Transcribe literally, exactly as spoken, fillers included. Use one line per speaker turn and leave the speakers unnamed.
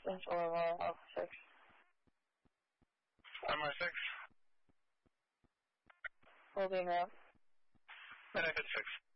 distance or Alpha six.
M R six.
Holding up.
Benefit six.